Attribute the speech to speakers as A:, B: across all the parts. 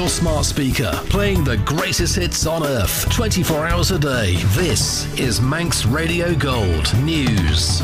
A: your smart speaker, playing the greatest hits on earth, 24 hours a day. This is Manx Radio Gold News.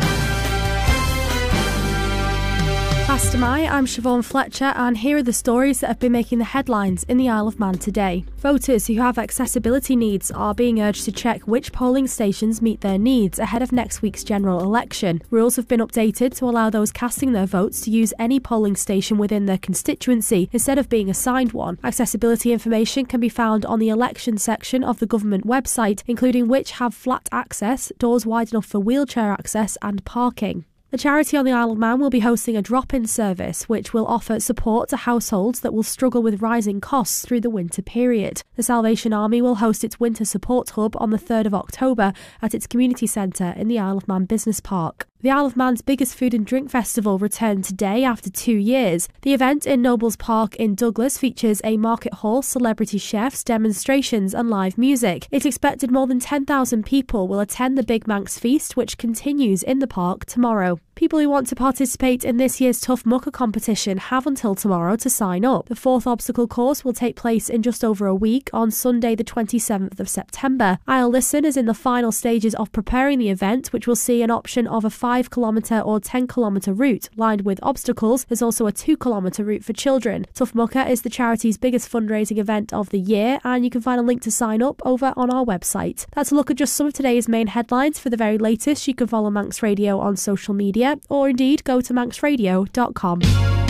B: Past Mai, I'm Siobhan Fletcher, and here are the stories that have been making the headlines in the Isle of Man today. Voters who have accessibility needs are being urged to check which polling stations meet their needs ahead of next week's general election. Rules have been updated to allow those casting their votes to use any polling station within their constituency instead of being assigned one. Accessibility information can be found on the election section of the government website, including which have flat access, doors wide enough for wheelchair access and parking. The charity on the Isle of Man will be hosting a drop-in service which will offer support to households that will struggle with rising costs through the winter period. The Salvation Army will host its winter support hub on the 3rd of October at its community centre in the Isle of Man Business Park. The Isle of Man's biggest food and drink festival returned today after 2 years. The event in Nobles Park in Douglas features a market hall, celebrity chefs, demonstrations and live music. It's expected more than 10,000 people will attend the Big Manx Feast, which continues in the park tomorrow. People who want to participate in this year's Tough Mucker competition have until tomorrow to sign up. The 4th obstacle course will take place in just over a week on Sunday the 27th of September. Isle Listen is in the final stages of preparing the event, which will see an option of a 5-kilometre or 10-kilometre route lined with obstacles. There's also a 2-kilometre route for children. Tough Mucker is the charity's biggest fundraising event of the year, and you can find a link to sign up over on our website. That's a look at just some of today's main headlines. For the very latest, you can follow Manx Radio on social media, or indeed go to manxradio.com.